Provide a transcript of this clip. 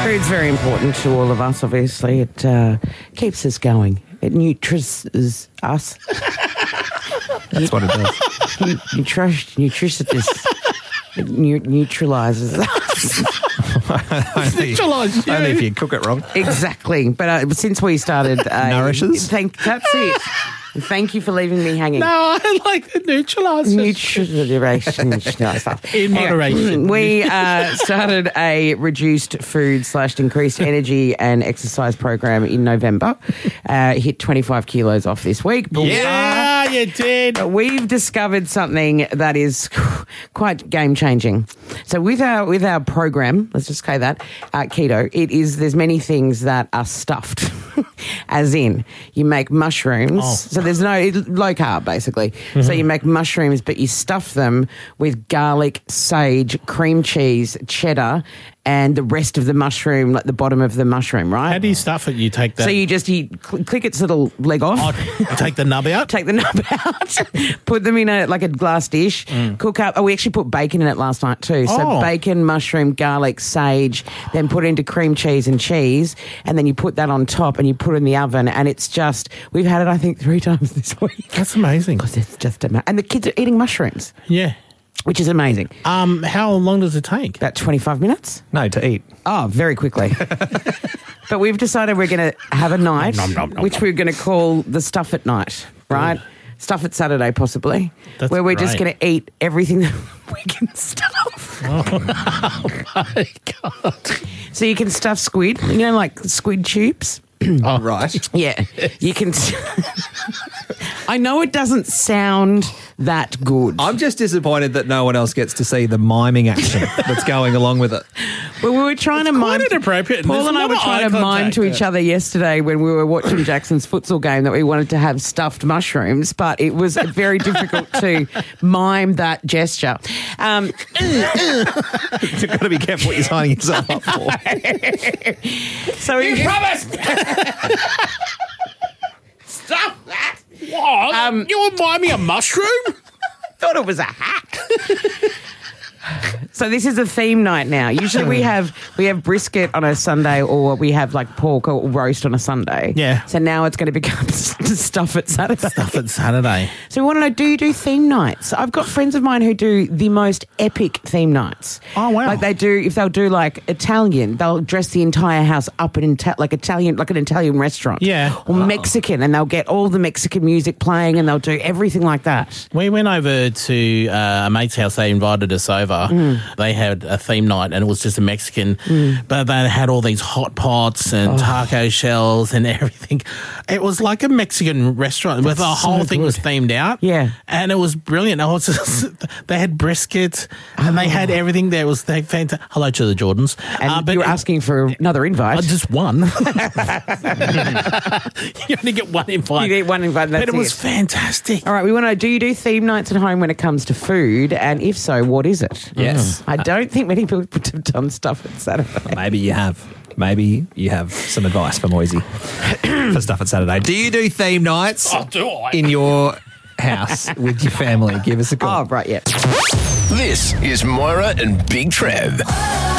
Food's very important to all of us, obviously. It keeps us going. It nutrises us. That's what it does. It neutralises us. Only if you cook it wrong. Exactly. But since we started... Nourishes? That's it. Thank you for leaving me hanging. No, I like the neutralisers. Stuff. In moderation. We started a reduced food / increased energy and exercise program in November. Hit 25 kilos off this week. But Yeah, you did. we've discovered something that is quite game-changing. So with our program, let's just say that, keto, there's many things that are stuffed. As in, you make mushrooms. Oh. So there's no low carb, basically. Mm-hmm. So you make mushrooms, but you stuff them with garlic, sage, cream cheese, cheddar, and the rest of the mushroom, like the bottom of the mushroom, right? How do you stuff it? You take that. So you click its little leg off. Take the nub out. Take the nub out. Put them in a glass dish. Cook up. Oh, we actually put bacon in it last night too. So bacon, mushroom, garlic, sage. Then put into cream cheese and cheese, and then you put that on top and you put it in the oven. And it's just we've had it I think 3 times this week. That's amazing. Because it's just and the kids are eating mushrooms. Yeah. Which is amazing. How long does it take? About 25 minutes. No, to eat. Oh, very quickly. But we've decided we're going to have a night, which we're going to call the Stuff It Night, right? Good. Stuff It Saturday, possibly. That's where we're great. just going to eat everything that we can stuff. Oh my God. So you can stuff squid, like squid tubes. Oh, right. Yeah. You can... I know it doesn't sound that good. I'm just disappointed that no one else gets to see the miming action that's going along with it. Well, we were trying to mime. Quite inappropriate. Paul and I were trying to mime to each other yesterday when we were watching Jackson's futsal game that we wanted to have stuffed mushrooms, but it was very difficult to mime that gesture. You've got to be careful what you're signing yourself up for. So you promised! Stop that! What? You were miming a mushroom? thought it was a hack. So this is a theme night now. Usually we have brisket on a Sunday, or we have like pork or roast on a Sunday. Yeah. So now it's going to become Stuff It Saturday. Stuff It Saturday. So we want to know, do you do theme nights? I've got friends of mine who do the most epic theme nights. Oh, wow. Like if they'll do like Italian, they'll dress the entire house up in like an Italian restaurant. Yeah. Or Mexican, and they'll get all the Mexican music playing, and they'll do everything like that. We went over to a mate's house. They invited us over. They had a theme night, and it was just a Mexican, but they had all these hot pots and taco shells and everything. It was like a Mexican restaurant, where the whole thing was themed out. Yeah. And it was brilliant. They had brisket, and they had everything there. It was fantastic. Hello to the Jordans. And you were asking for another invite. Just one. You only get one invite. You get one invite, that's but it was fantastic. All right, we want to know, do you do theme nights at home when it comes to food? And if so, what is it? Yes. I don't think many people have done Stuff It Saturday. Maybe you have. Maybe you have some advice for Moisey for Stuff It Saturday. Do you do theme nights in your house with your family? Give us a call. Oh, right, yeah. This is Moira and Big Trev.